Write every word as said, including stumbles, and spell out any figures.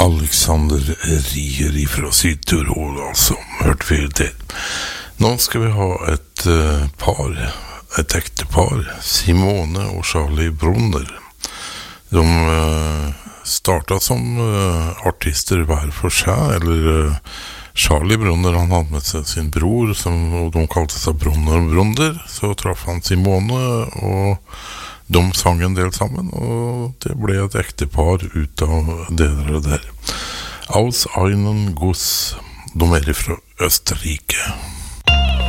Alexander Rier fra Syd-Tyrol, altså, hørte vi til. Nå skal vi ha et uh, par, et ekte par, Simone og Charlie Brunner. De uh, startet som uh, artister hver for seg, eller uh, Charlie Brunner, han hadde med seg sin bror, som, og de kalte seg Brunner og Brunner. Så traff han Simone, og de sang en del sammen, og det ble et ekte par ut av det der. Aus einen Guss, de er fra Østerrike.